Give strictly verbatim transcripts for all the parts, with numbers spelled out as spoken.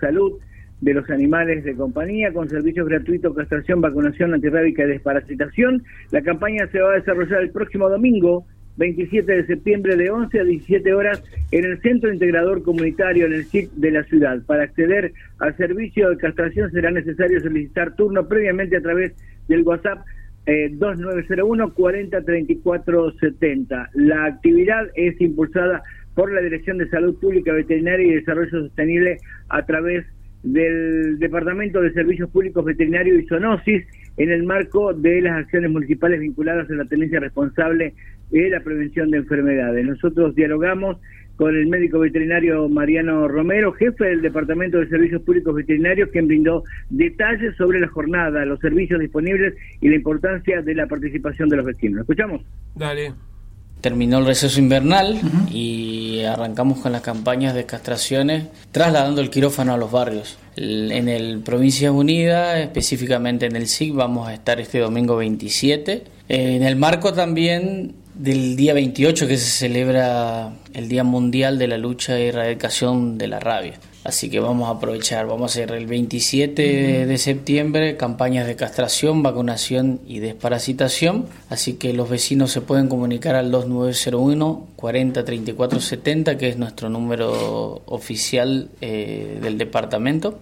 salud de los animales de compañía, con servicios gratuitos, castración, vacunación antirrábica y desparasitación. La campaña se va a desarrollar el próximo domingo, veintisiete de septiembre, de once a diecisiete horas, en el Centro Integrador Comunitario, en el S I C de la ciudad. Para acceder al servicio de castración será necesario solicitar turno previamente a través del WhatsApp eh, dos nueve cero uno, cuarenta, treinta y cuatro setenta. La actividad es impulsada por la Dirección de Salud Pública, Veterinaria y Desarrollo Sostenible a través del Departamento de Servicios Públicos Veterinarios y Zoonosis, en el marco de las acciones municipales vinculadas a la tenencia responsable de la prevención de enfermedades. Nosotros dialogamos con el médico veterinario Mariano Romero, jefe del Departamento de Servicios Públicos Veterinarios, quien brindó detalles sobre la jornada, los servicios disponibles y la importancia de la participación de los vecinos. ¿Escuchamos? Dale. Terminó el receso invernal uh-huh. y arrancamos con las campañas de castraciones, trasladando el quirófano a los barrios. El, en el Provincias Unidas, específicamente en el S I C, vamos a estar este domingo veintisiete. Eh, en el marco también del día veintiocho, que se celebra el Día Mundial de la Lucha y Erradicación de la Rabia. Así que vamos a aprovechar, vamos a hacer el veintisiete de septiembre campañas de castración, vacunación y desparasitación. Así que los vecinos se pueden comunicar al dos nueve cero uno, cuarenta, treinta y cuatro setenta, que es nuestro número oficial eh, del departamento.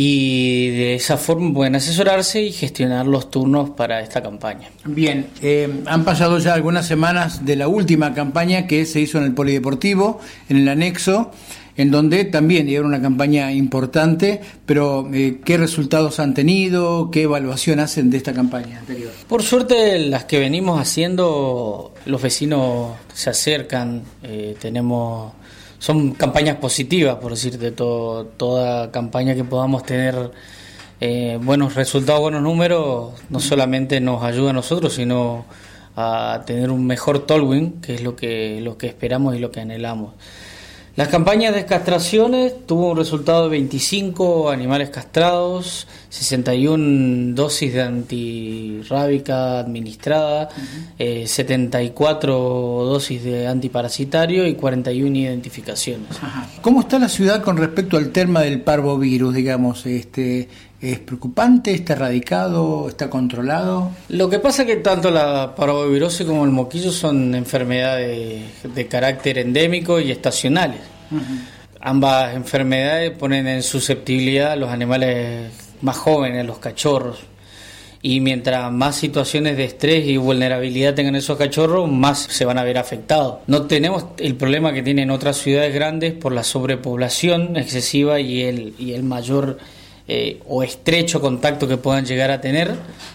Y de esa forma pueden asesorarse y gestionar los turnos para esta campaña. Bien, eh, han pasado ya algunas semanas de la última campaña que se hizo en el Polideportivo, en el anexo, en donde también era una campaña importante, pero eh, ¿qué resultados han tenido? ¿Qué evaluación hacen de esta campaña anterior? Por suerte, las que venimos haciendo, los vecinos se acercan, eh, tenemos... Son campañas positivas, por decirte, todo, toda campaña que podamos tener eh, buenos resultados, buenos números, no solamente nos ayuda a nosotros, sino a tener un mejor Tolwyn, que es lo que, lo que esperamos y lo que anhelamos. Las campañas de castraciones tuvo un resultado de veinticinco animales castrados, sesenta y una dosis de antirrábica administrada, uh-huh. eh, setenta y cuatro dosis de antiparasitario y cuarenta y una identificaciones. Ajá. ¿Cómo está la ciudad con respecto al tema del parvovirus, digamos? Este, ¿Es preocupante? ¿Está erradicado? ¿Está controlado? Lo que pasa es que tanto la parvovirosis como el moquillo son enfermedades de carácter endémico y estacionales. Uh-huh. Ambas enfermedades ponen en susceptibilidad a los animales más jóvenes, los cachorros. Y mientras más situaciones de estrés y vulnerabilidad tengan esos cachorros, más se van a ver afectados. No tenemos el problema que tienen otras ciudades grandes por la sobrepoblación excesiva y el, y el mayor... Eh, o estrecho contacto que puedan llegar a tener,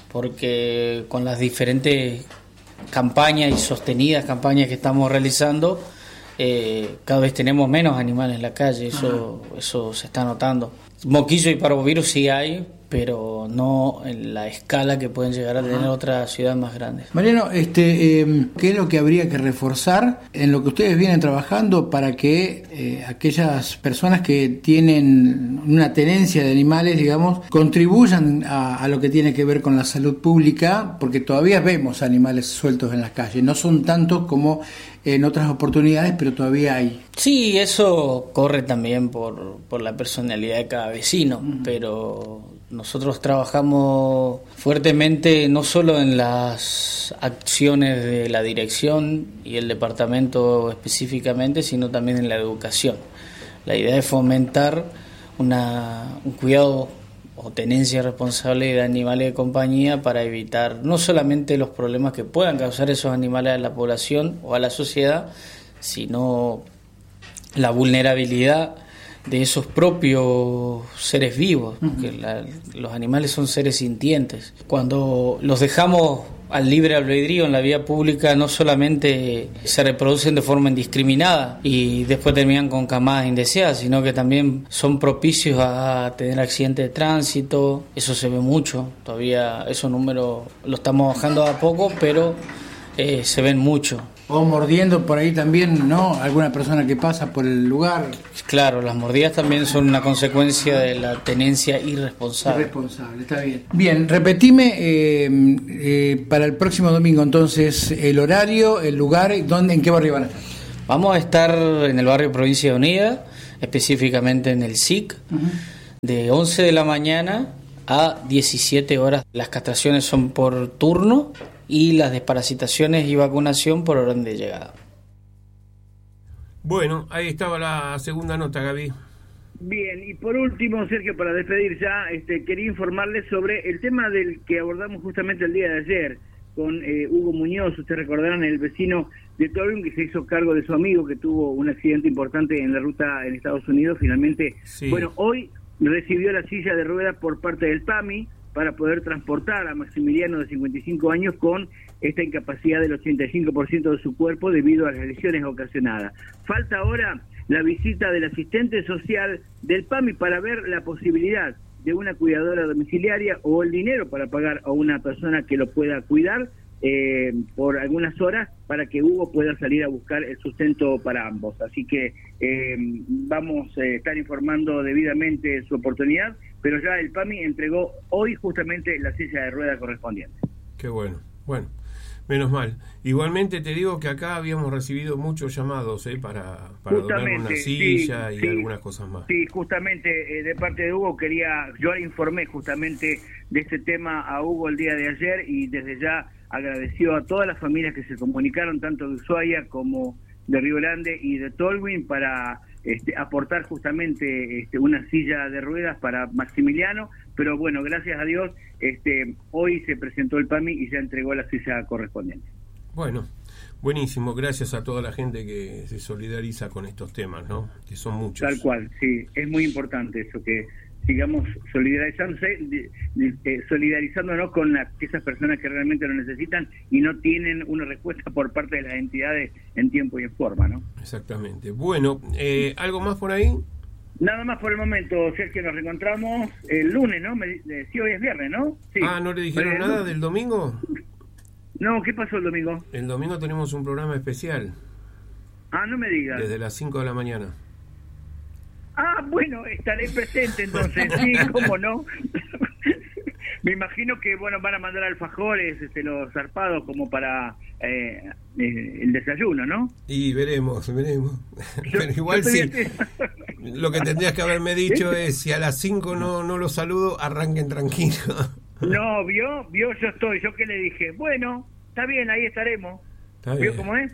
porque con las diferentes campañas y sostenidas campañas que estamos realizando, eh, cada vez tenemos menos animales en la calle, eso, eso se está notando. Moquillo y parvovirus sí hay, pero no en la escala que pueden llegar a tener Ajá. otras ciudades más grandes. Mariano, este, eh, ¿qué es lo que habría que reforzar en lo que ustedes vienen trabajando para que eh, aquellas personas que tienen una tenencia de animales, digamos, contribuyan a, a lo que tiene que ver con la salud pública? Porque todavía vemos animales sueltos en las calles, no son tantos como en otras oportunidades, pero todavía hay. Sí, eso corre también por, por la personalidad de cada vecino, uh-huh. pero nosotros trabajamos fuertemente no solo en las acciones de la dirección y el departamento específicamente, sino también en la educación. La idea es fomentar una, un cuidado o tenencia responsable de animales de compañía para evitar no solamente los problemas que puedan causar esos animales a la población o a la sociedad, sino la vulnerabilidad de esos propios seres vivos, porque la, los animales son seres sintientes. Cuando los dejamos al libre albedrío en la vía pública, no solamente se reproducen de forma indiscriminada y después terminan con camadas indeseadas, sino que también son propicios a tener accidentes de tránsito. Eso se ve mucho, todavía esos números lo estamos bajando a poco, pero eh, se ven mucho. O mordiendo por ahí también, ¿no? Alguna persona que pasa por el lugar. Claro, las mordidas también son una consecuencia de la tenencia irresponsable. Irresponsable, está bien. Bien, repetime eh, eh, para el próximo domingo entonces el horario, el lugar, ¿dónde, en qué barrio van a estar? Vamos a estar en el barrio Provincia Unida, específicamente en el S I C. Uh-huh. de once de la mañana a diecisiete horas. Las castraciones son por turno y las desparasitaciones y vacunación por orden de llegada. Bueno, ahí estaba la segunda nota, Gaby. Bien, y por último, Sergio, para despedir ya, este, quería informarles sobre el tema del que abordamos justamente el día de ayer con eh, Hugo Muñoz. Ustedes recordarán, el vecino de Tolwyn que se hizo cargo de su amigo que tuvo un accidente importante en la ruta en Estados Unidos. Finalmente, sí. Bueno, hoy recibió la silla de ruedas por parte del PAMI para poder transportar a Maximiliano, de cincuenta y cinco años, con esta incapacidad del ochenta y cinco por ciento de su cuerpo debido a las lesiones ocasionadas. Falta ahora la visita del asistente social del PAMI para ver la posibilidad de una cuidadora domiciliaria o el dinero para pagar a una persona que lo pueda cuidar eh, por algunas horas para que Hugo pueda salir a buscar el sustento para ambos. Así que eh, vamos a estar informando debidamente su oportunidad, pero ya el PAMI entregó hoy justamente la silla de rueda correspondiente. Qué bueno, bueno. Menos mal. Igualmente te digo que acá habíamos recibido muchos llamados eh, para, para donar una silla sí, y sí, algunas cosas más. Sí, justamente eh, de parte de Hugo quería, yo le informé justamente de este tema a Hugo el día de ayer y desde ya agradeció a todas las familias que se comunicaron, tanto de Ushuaia como de Río Grande y de Tolwyn, para este, aportar justamente este, una silla de ruedas para Maximiliano. Pero bueno, gracias a Dios, este, hoy se presentó el PAMI y ya entregó la silla correspondiente. Bueno, buenísimo, gracias a toda la gente que se solidariza con estos temas, ¿no? Que son muchos. Tal cual, sí, es muy importante eso, que sigamos solidarizándose, eh, solidarizándonos con la, esas personas que realmente lo necesitan y no tienen una respuesta por parte de las entidades en tiempo y en forma, ¿no? Exactamente. Bueno, eh, ¿algo más por ahí? Nada más por el momento, Sergio, nos reencontramos el lunes, ¿no? Me, eh, sí, hoy es viernes, ¿no? Sí. Ah, ¿no le dijeron Pero, nada del domingo? No, ¿qué pasó el domingo? El domingo tenemos un programa especial. Ah, no me digas. Desde las cinco de la mañana. Ah, bueno, estaré presente entonces, sí, cómo no. Me imagino que, bueno, van a mandar alfajores, este, los zarpados, como para eh, eh, el desayuno, ¿no? Y veremos, veremos. Yo, Pero igual sí, así. Lo que tendrías que haberme dicho es, si a las cinco no, no los saludo, arranquen tranquilo. No, vio, vio, yo estoy, yo que le dije, bueno, está bien, ahí estaremos. Está ¿Vio bien. cómo es?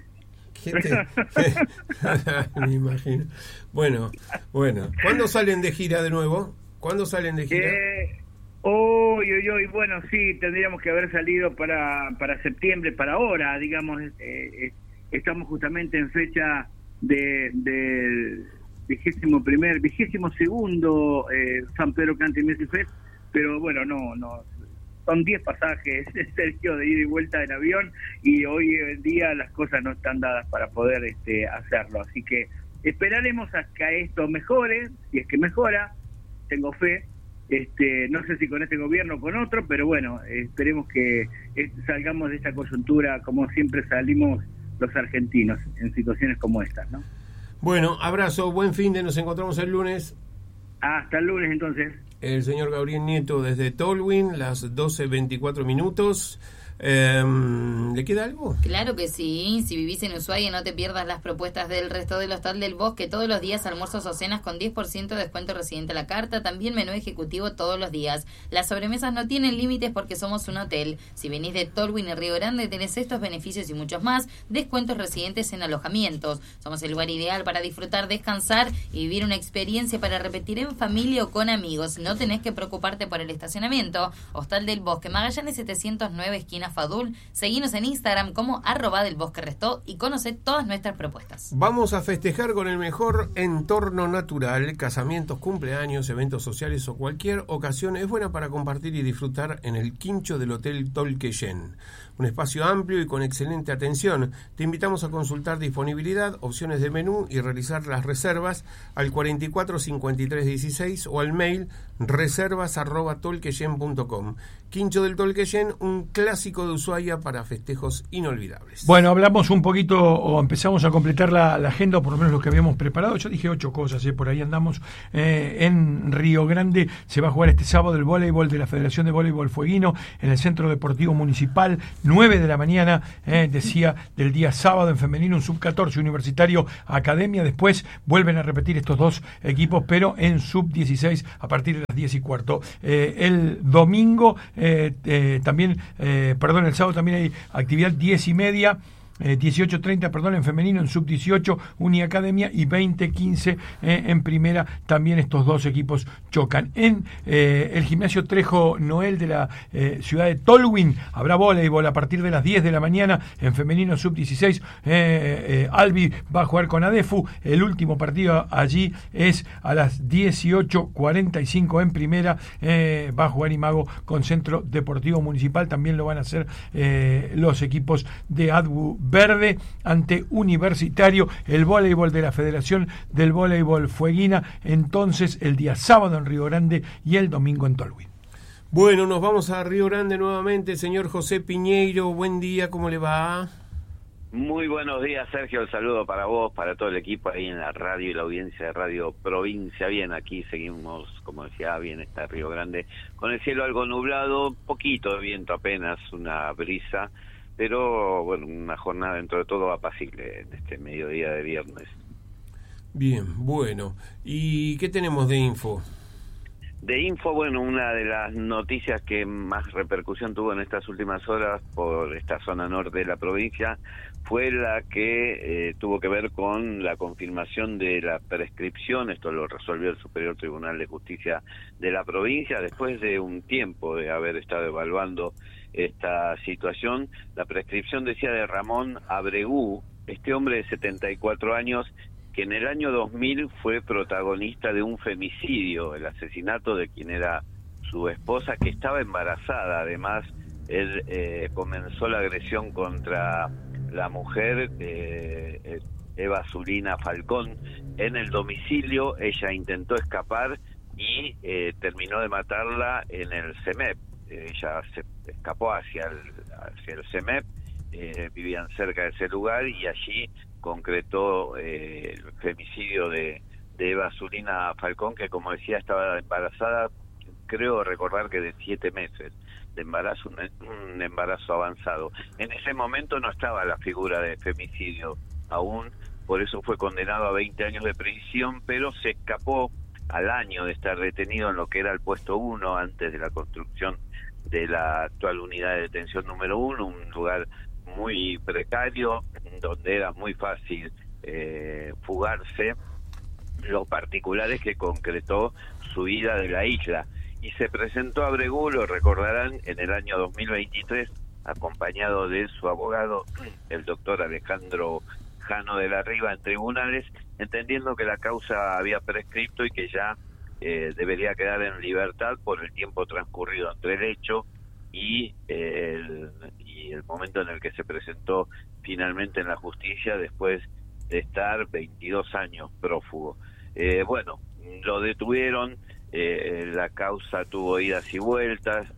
Me imagino. Bueno, bueno. ¿Cuándo salen de gira de nuevo? ¿Cuándo salen de gira? Eh, hoy, hoy, hoy, bueno, sí, tendríamos que haber salido para, para septiembre, para ahora, digamos, eh, eh, estamos justamente en fecha de, de vigésimo primer, vigésimo segundo eh, San Pedro Country Music Fest, pero bueno, no, no, son diez pasajes, Sergio, de ida y vuelta en avión, y hoy en día las cosas no están dadas para poder este, hacerlo, así que esperaremos a que esto mejore, si es que mejora, tengo fe, este, no sé si con este gobierno o con otro, pero bueno, esperemos que eh, salgamos de esta coyuntura como siempre salimos los argentinos en situaciones como estas, ¿no? Bueno, abrazo, buen fin de, nos encontramos el lunes. Hasta el lunes entonces. El señor Gabriel Nieto desde Tolwyn, las doce veinticuatro minutos. Eh, ¿Le queda algo? Claro que sí. Si vivís en Ushuaia, no te pierdas las propuestas del resto del Hostal del Bosque. Todos los días almuerzos o cenas con diez por ciento de descuento residente a la carta. También menú ejecutivo todos los días. Las sobremesas no tienen límites porque somos un hotel. Si venís de Tolwyn y Río Grande, tenés estos beneficios y muchos más. Descuentos residentes en alojamientos. Somos el lugar ideal para disfrutar, descansar y vivir una experiencia para repetir en familia o con amigos. No tenés que preocuparte por el estacionamiento. Hostal del Bosque, Magallanes setecientos nueve, esquina Fadul. Seguinos en Instagram como arroba del Bosque Restó y conoce todas nuestras propuestas. Vamos a festejar con el mejor entorno natural. Casamientos, cumpleaños, eventos sociales o cualquier ocasión es buena para compartir y disfrutar en el quincho del Hotel Tolqueyen. Un espacio amplio y con excelente atención. Te invitamos a consultar disponibilidad, opciones de menú y realizar las reservas al cuarenta y cuatro cincuenta y tres dieciséis o al mail reservas arroba tolqueyen punto com. Quincho del Tolqueyen, un clásico de Ushuaia para festejos inolvidables. Bueno, hablamos un poquito o empezamos a completar la, la agenda, o por lo menos lo que habíamos preparado. Yo dije ocho cosas, ¿eh? Por ahí andamos. Eh, en Río Grande se va a jugar este sábado el voleibol de la Federación de Voleibol Fueguino en el Centro Deportivo Municipal, nueve de la mañana, eh, decía, del día sábado, en femenino, un sub catorce Universitario Academia. Después vuelven a repetir estos dos equipos, pero en sub dieciséis a partir de las diez y cuarto. Eh, el domingo, eh, eh, también, eh, perdón, el sábado también hay actividad diez y media. Eh, dieciocho treinta, perdón, en femenino, en sub dieciocho, Uniacademia, y veinte quince eh, en primera. También estos dos equipos chocan. En eh, el gimnasio Trejo Noel de la eh, ciudad de Tolwyn habrá voleibol a partir de las diez de la mañana, en femenino sub dieciséis. eh, eh, Albi va a jugar con Adefu. El último partido allí es a las dieciocho cuarenta y cinco en primera. eh, va a jugar Imago con Centro Deportivo Municipal. También lo van a hacer eh, los equipos de Adbu Verde ante Universitario. El voleibol de la Federación del Voleibol Fueguina, entonces, el día sábado en Río Grande y el domingo en Tolwyn. Bueno, nos vamos a Río Grande nuevamente. Señor José Piñeiro, buen día, ¿cómo le va? Muy buenos días, Sergio. El saludo para vos, para todo el equipo ahí en la radio y la audiencia de Radio Provincia. Bien, aquí seguimos, como decía, bien está Río Grande, con el cielo algo nublado, poquito de viento apenas, una brisa, pero bueno, una jornada dentro de todo apacible en este mediodía de viernes. Bien, bueno. ¿Y qué tenemos de info? De info, bueno, una de las noticias que más repercusión tuvo en estas últimas horas por esta zona norte de la provincia fue la que eh, tuvo que ver con la confirmación de la prescripción. Esto lo resolvió el Superior Tribunal de Justicia de la provincia después de un tiempo de haber estado evaluando esta situación. La prescripción, decía, de Ramón Abregú, este hombre de setenta y cuatro años, que en el año dos mil fue protagonista de un femicidio, el asesinato de quien era su esposa, que estaba embarazada. Además, él eh, comenzó la agresión contra la mujer, eh, Eva Zulina Falcón, en el domicilio. Ella intentó escapar y eh, terminó de matarla en el CEMEP. Ella se escapó hacia el, hacia el CEMEP, eh, vivían cerca de ese lugar, y allí concretó eh, el femicidio de, de Eva Zulina Falcón, que, como decía, estaba embarazada, creo recordar que de siete meses de embarazo, un, un embarazo avanzado. En ese momento no estaba la figura de femicidio aún, por eso fue condenado a veinte años de prisión, pero se escapó al año de estar detenido en lo que era el puesto uno, antes de la construcción de la actual unidad de detención número uno, un lugar muy precario, donde era muy fácil eh, fugarse. Lo particular es que concretó su huida de la isla, y se presentó a Abregú, lo recordarán, en el año dos mil veintitrés, acompañado de su abogado, el doctor Alejandro Jano de la Riva, en tribunales, entendiendo que la causa había prescripto y que ya eh, debería quedar en libertad por el tiempo transcurrido entre el hecho y, eh, el, y el momento en el que se presentó finalmente en la justicia, después de estar veintidós años prófugo. Eh, bueno, lo detuvieron, eh, la causa tuvo idas y vueltas.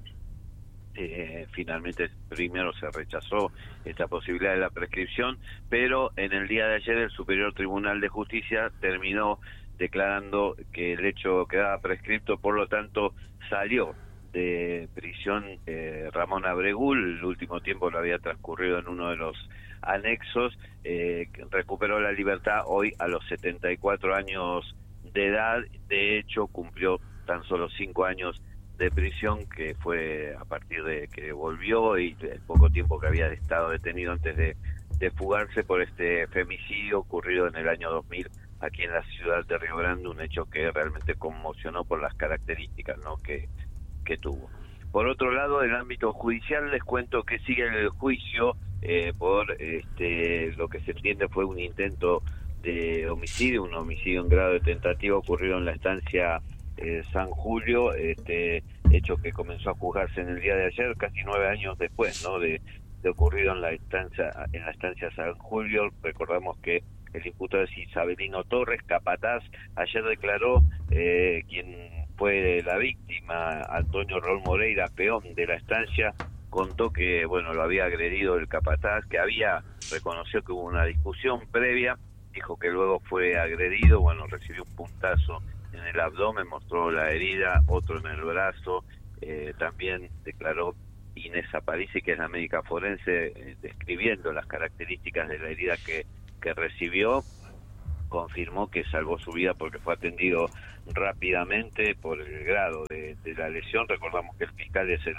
Eh, finalmente primero se rechazó esta posibilidad de la prescripción, pero en el día de ayer el Superior Tribunal de Justicia terminó declarando que el hecho quedaba prescripto, por lo tanto salió de prisión eh, Ramón Abregú. El último tiempo lo había transcurrido en uno de los anexos, eh, recuperó la libertad hoy a los setenta y cuatro años de edad. De hecho, cumplió tan solo cinco años de prisión, que fue a partir de que volvió, y el poco tiempo que había estado detenido antes de, de fugarse por este femicidio ocurrido en el año dos mil aquí en la ciudad de Río Grande, un hecho que realmente conmocionó por las características, ¿no?, que, que tuvo. Por otro lado, en el ámbito judicial, les cuento que sigue el juicio eh, por este, lo que se entiende fue un intento de homicidio, un homicidio en grado de tentativa ocurrido en la estancia Eh, San Julio, este hecho que comenzó a juzgarse en el día de ayer, casi nueve años después, ¿no?, de, de ocurrido en la estancia en la estancia San Julio. Recordamos que el imputado es Isabelino Torres, capataz. Ayer declaró eh, quien fue la víctima, Antonio Raúl Moreira, peón de la estancia, contó que, bueno, lo había agredido el capataz, que había, reconoció que hubo una discusión previa, dijo que luego fue agredido, bueno, recibió un puntazo en el abdomen, mostró la herida, otro en el brazo, eh, también declaró Inés Aparici, que es la médica forense, eh, describiendo las características de la herida que, que recibió, confirmó que salvó su vida porque fue atendido rápidamente por el grado de, de la lesión. Recordamos que el fiscal es el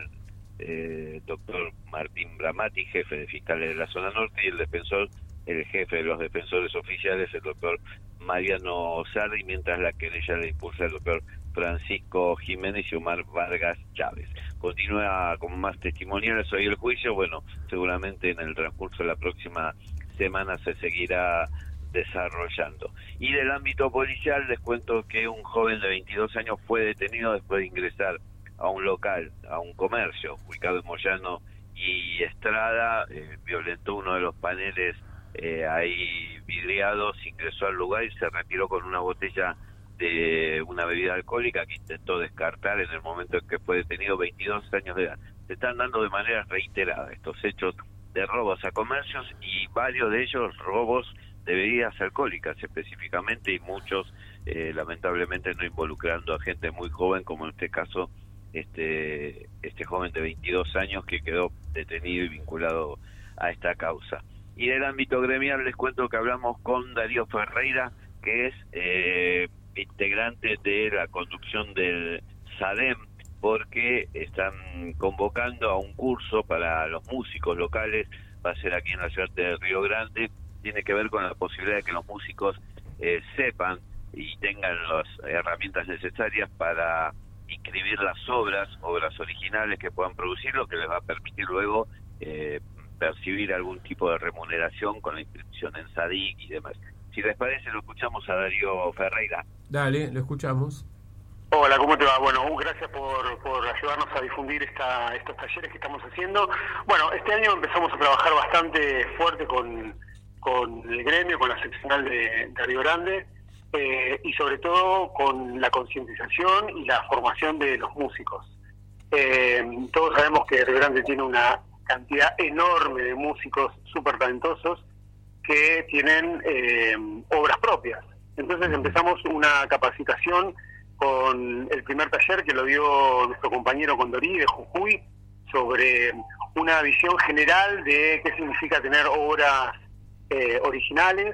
eh, doctor Martín Bramati, jefe de fiscales de la zona norte, y el defensor, el jefe de los defensores oficiales, el doctor Mariano Sardi, mientras la querella le impulsa el doctor Francisco Jiménez y Omar Vargas Chávez. Continúa con más testimoniales hoy el juicio. Bueno, seguramente en el transcurso de la próxima semana se seguirá desarrollando. Y del ámbito policial les cuento que un joven de veintidós años fue detenido después de ingresar a un local, a un comercio ubicado en Moyano y Estrada, eh, violentó uno de los paneles eh, ahí vidriados, ingresó al lugar y se retiró con una botella de una bebida alcohólica que intentó descartar en el momento en que fue detenido, veintidós años de edad. Se están dando de manera reiterada estos hechos de robos a comercios y varios de ellos robos de bebidas alcohólicas específicamente, y muchos eh, lamentablemente no involucrando a gente muy joven, como en este caso este este joven de veintidós años que quedó detenido y vinculado a esta causa. Y del ámbito gremial les cuento que hablamos con Darío Ferreira, que es eh, integrante de la conducción del SADEM, porque están convocando a un curso para los músicos locales, va a ser aquí en la ciudad de Río Grande. Tiene que ver con la posibilidad de que los músicos eh, sepan y tengan las herramientas necesarias para inscribir las obras, obras originales que puedan producir, lo que les va a permitir luego eh, percibir algún tipo de remuneración con la inscripción en SADIC y demás. Si les parece, lo escuchamos a Darío Ferreira. Dale, lo escuchamos. Hola, ¿cómo te va? Bueno, gracias por, por ayudarnos a difundir esta, estos talleres que estamos haciendo. Bueno, este año empezamos a trabajar bastante fuerte con... con el gremio, con la seccional de, de Río Grande, eh, y sobre todo con la concientización y la formación de los músicos. Eh, todos sabemos que Río Grande tiene una cantidad enorme de músicos súper talentosos que tienen eh, obras propias. Entonces empezamos una capacitación con el primer taller que lo dio nuestro compañero Condorí de Jujuy, sobre una visión general de qué significa tener obras Eh, originales,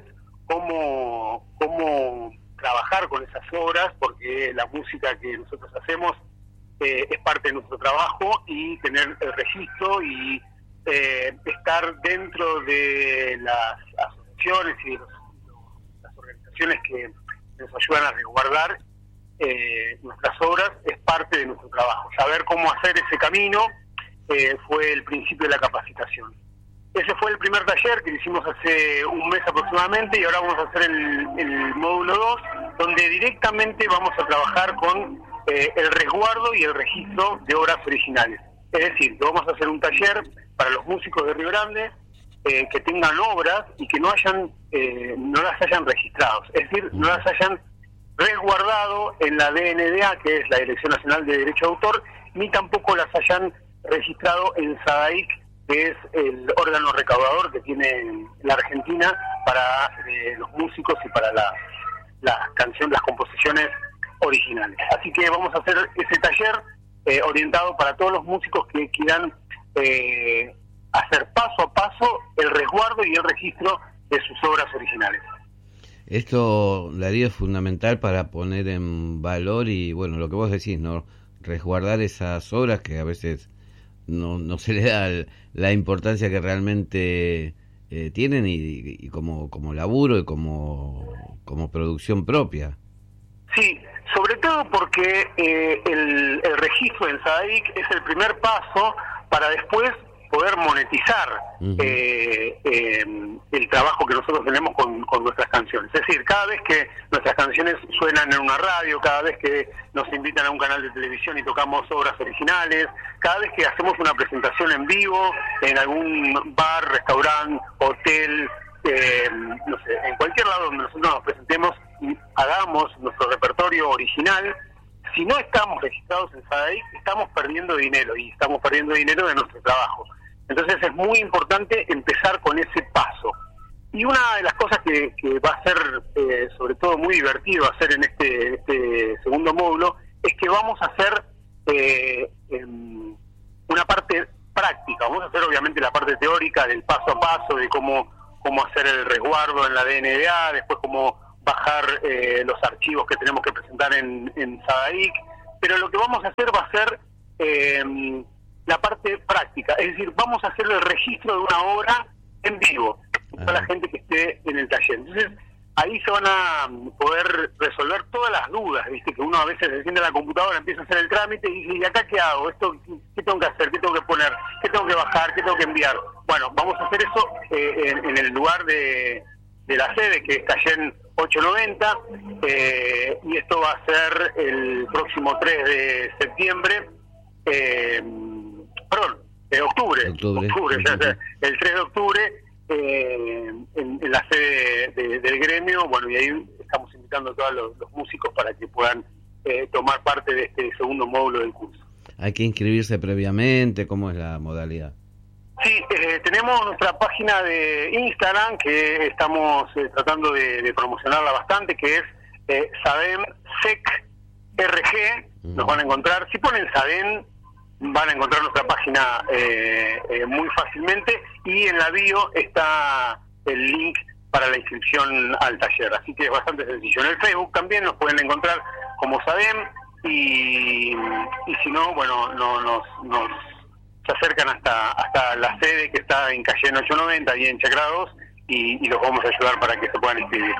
cómo, cómo trabajar con esas obras, porque la música que nosotros hacemos eh, es parte de nuestro trabajo, y tener el registro y eh, estar dentro de las asociaciones y de los, las organizaciones que nos ayudan a resguardar eh, nuestras obras es parte de nuestro trabajo. Saber cómo hacer ese camino eh, fue el principio de la capacitación. Ese fue el primer taller que hicimos hace un mes aproximadamente, y ahora vamos a hacer el, el módulo dos, donde directamente vamos a trabajar con eh, el resguardo y el registro de obras originales. Es decir, que vamos a hacer un taller para los músicos de Río Grande eh, que tengan obras y que no hayan eh, no las hayan registrado, es decir, no las hayan resguardado en la D N D A, que es la Dirección Nacional de Derecho de Autor, ni tampoco las hayan registrado en SADAIC, que es el órgano recaudador que tiene la Argentina para eh, los músicos y para las la canciones, las composiciones originales. Así que vamos a hacer ese taller eh, orientado para todos los músicos que quieran eh, hacer paso a paso el resguardo y el registro de sus obras originales. Esto, Darío, es fundamental para poner en valor y, bueno, lo que vos decís, ¿no? Resguardar esas obras que a veces no, no se le da el, la importancia que realmente eh, tienen y, y como, como laburo y como, como producción propia. Sí, sobre todo porque eh, el, el registro en SADAIC es el primer paso para después poder monetizar uh-huh. eh, eh, el trabajo que nosotros tenemos con, con nuestras canciones. Es decir, cada vez que nuestras canciones suenan en una radio, cada vez que nos invitan a un canal de televisión y tocamos obras originales, cada vez que hacemos una presentación en vivo en algún bar, restaurante, hotel, eh, no sé, en cualquier lado donde nosotros nos presentemos y hagamos nuestro repertorio original, si no estamos registrados en SADAIC, estamos perdiendo dinero, y estamos perdiendo dinero de nuestro trabajo. Entonces es muy importante empezar con ese paso. Y una de las cosas que, que va a ser eh, sobre todo muy divertido hacer en este, este segundo módulo es que vamos a hacer eh, en una parte práctica. Vamos a hacer obviamente la parte teórica del paso a paso, de cómo, cómo hacer el resguardo en la D N B A, después cómo bajar eh, los archivos que tenemos que presentar en, en SADAIC, pero lo que vamos a hacer va a ser eh, la parte práctica, es decir, vamos a hacer el registro de una obra en vivo para la gente que esté en el taller. Entonces, ahí se van a poder resolver todas las dudas, ¿viste? Que uno a veces se siente en la computadora, empieza a hacer el trámite y dice, ¿y acá qué hago? ¿Esto qué tengo que hacer? ¿Qué tengo que poner? ¿Qué tengo que bajar? ¿Qué tengo que enviar? Bueno, vamos a hacer eso eh, en, en el lugar de, de la sede, que es Cayenne ocho noventa, eh, y esto va a ser el próximo tres de septiembre, eh, perdón, de octubre, octubre, octubre ya sea, el tres de octubre, eh, en, en la sede de, de, del gremio. Bueno, y ahí estamos invitando a todos los, los músicos para que puedan eh, tomar parte de este segundo módulo del curso. ¿Hay que inscribirse previamente? ¿Cómo es la modalidad? Sí, eh, tenemos nuestra página de Instagram que estamos eh, tratando de, de promocionarla bastante, que es eh, SADEM SEC R G. Mm. Nos van a encontrar, si ponen SADEM van a encontrar nuestra página eh, eh, muy fácilmente, y en la bio está el link para la inscripción al taller, así que es bastante sencillo. En el Facebook también nos pueden encontrar como SADEM, y, y si no, bueno, no, nos, nos se acercan hasta hasta la sede que está en Cayenne ocho noventa y en Chacra dos, y, y los vamos a ayudar para que se puedan inscribir.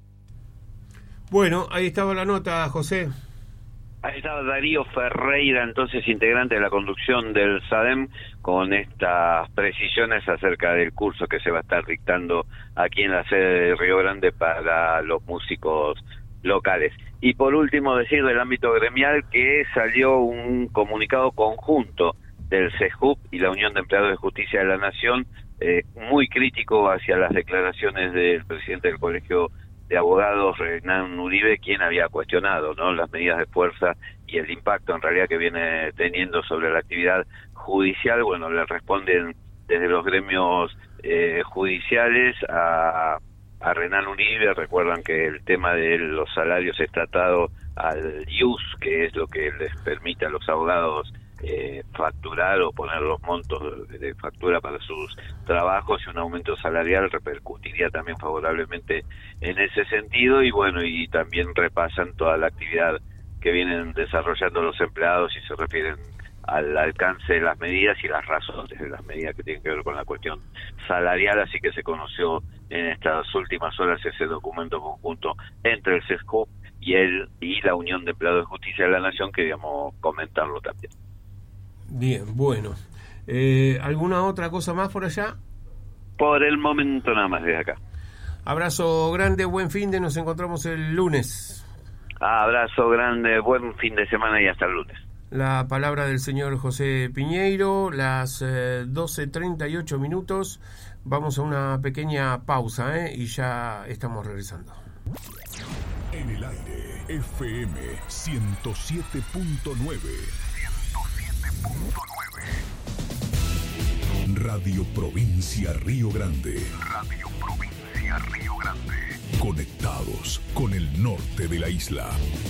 Bueno, ahí estaba la nota, José. Ahí estaba Darío Ferreira, entonces integrante de la conducción del SADEM, con estas precisiones acerca del curso que se va a estar dictando aquí en la sede de Río Grande para los músicos locales. Y por último, decir del ámbito gremial que salió un comunicado conjunto del CESJUP y la Unión de Empleados de Justicia de la Nación, eh, muy crítico hacia las declaraciones del presidente del Colegio de Abogados, Hernán Uribe, quien había cuestionado, ¿no?, las medidas de fuerza y el impacto en realidad que viene teniendo sobre la actividad judicial. Bueno, le responden desde los gremios eh, judiciales a, a Hernán Uribe. Recuerdan que el tema de los salarios es tratado al I U S, que es lo que les permite a los abogados Eh, facturar o poner los montos de, de factura para sus trabajos, y un aumento salarial repercutiría también favorablemente en ese sentido. Y bueno, y también repasan toda la actividad que vienen desarrollando los empleados y se refieren al alcance de las medidas y las razones de las medidas que tienen que ver con la cuestión salarial. Así que se conoció en estas últimas horas ese documento conjunto entre el CESJUP y el y la Unión de Empleados de Justicia de la Nación, que digamos comentarlo también. Bien, bueno. Eh, ¿Alguna otra cosa más por allá? Por el momento nada más desde acá. Abrazo grande, buen fin de, nos encontramos el lunes. Abrazo grande, buen fin de semana y hasta el lunes. La palabra del señor José Piñeiro, las eh, doce treinta y ocho minutos. Vamos a una pequeña pausa, ¿eh? Y ya estamos regresando. En el aire, F M ciento siete punto nueve. Radio Provincia Río Grande. Radio Provincia Río Grande. Conectados con el norte de la isla.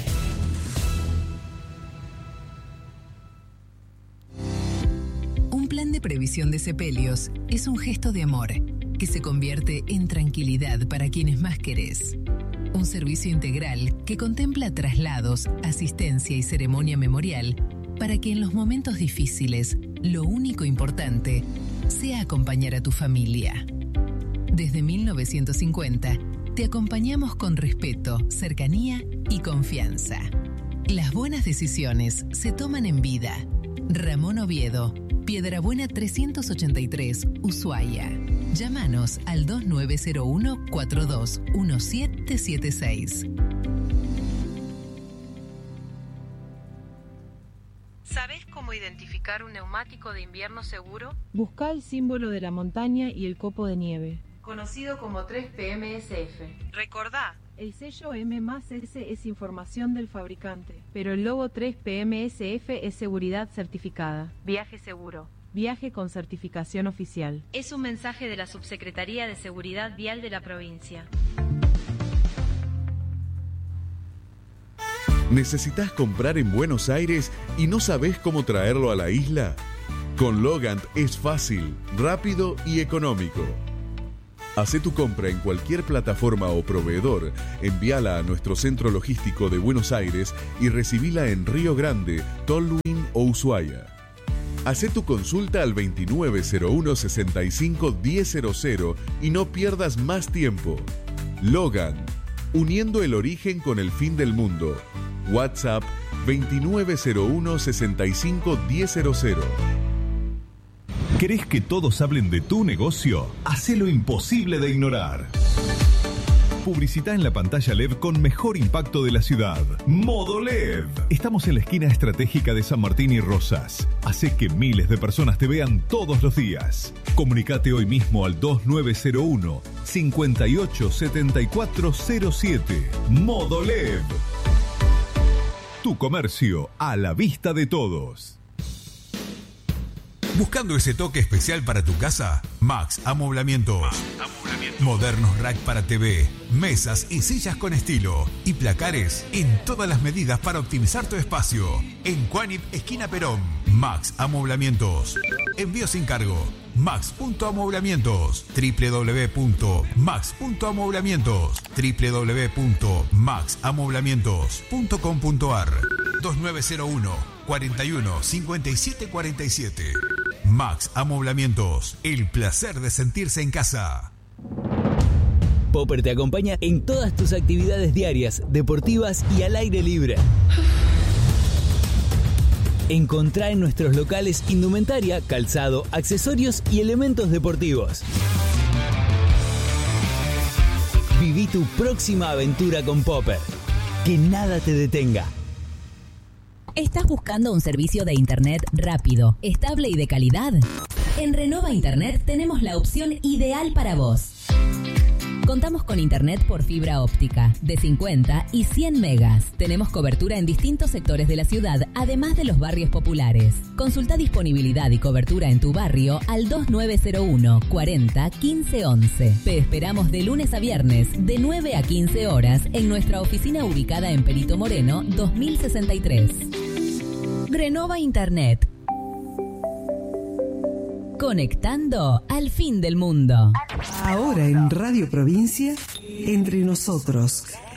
Un plan de previsión de sepelios es un gesto de amor que se convierte en tranquilidad para quienes más querés. Un servicio integral que contempla traslados, asistencia y ceremonia memorial para que en los momentos difíciles, lo único importante sea acompañar a tu familia. Desde mil novecientos cincuenta, te acompañamos con respeto, cercanía y confianza. Las buenas decisiones se toman en vida. Ramón Oviedo, Piedrabuena trescientos ochenta y tres, Ushuaia. Llámanos al dos nueve cero uno, cuatro dos uno siete siete seis. ¿Sabés cómo identificar un neumático de invierno seguro? Busca el símbolo de la montaña y el copo de nieve, conocido como tres P M S F. Recordá, El sello M más S es información del fabricante, pero el logo tres P M S F es seguridad certificada. Viaje seguro. Viaje con certificación oficial. Es un mensaje de la Subsecretaría de Seguridad Vial de la provincia. ¿Necesitas comprar en Buenos Aires y no sabés cómo traerlo a la isla? Con Logant es fácil, rápido y económico. Hacé tu compra en cualquier plataforma o proveedor, envíala a nuestro centro logístico de Buenos Aires y recibila en Río Grande, Tolwyn o Ushuaia. Hacé tu consulta al veintinueve cero uno sesenta y cinco diez cero cero y no pierdas más tiempo. Logan, uniendo el origen con el fin del mundo. WhatsApp veintinueve cero uno sesenta y cinco diez cero cero. ¿Querés que todos hablen de tu negocio? Hacé lo imposible de ignorar. Publicita en la pantalla L E D con mejor impacto de la ciudad. Modo L E D. Estamos en la esquina estratégica de San Martín y Rosas. Hacé que miles de personas te vean todos los días. Comunicate hoy mismo al dos nueve cero uno, cinco ocho siete cuatro cero siete. Modo L E D. Tu comercio a la vista de todos. ¿Buscando ese toque especial para tu casa? Max Amoblamientos. Modernos rack para T V, mesas y sillas con estilo y placares en todas las medidas para optimizar tu espacio. En Cuanip, esquina Perón. Max Amoblamientos. Envío sin cargo. Max punto amoblamientos. w w w punto max punto amoblamientos. w w w punto max amoblamientos punto com punto a r. dos nueve cero uno, cuarenta y uno, cincuenta y siete cuarenta y siete. Max Amoblamientos. El placer de sentirse en casa. Popper te acompaña en todas tus actividades diarias, deportivas y al aire libre. Encontrá en nuestros locales indumentaria, calzado, accesorios y elementos deportivos. Viví tu próxima aventura con Popper. Que nada te detenga. ¿Estás buscando un servicio de internet rápido, estable y de calidad? En Renova Internet tenemos la opción ideal para vos. Contamos con internet por fibra óptica de cincuenta y cien megas. Tenemos cobertura en distintos sectores de la ciudad, además de los barrios populares. Consulta disponibilidad y cobertura en tu barrio al dos nueve cero uno, cuarenta, quince once. Te esperamos de lunes a viernes de nueve a quince horas en nuestra oficina ubicada en Perito Moreno dos mil sesenta y tres. Renova Internet. Conectando al fin del mundo. Ahora en Radio Provincia, Entre Nosotros,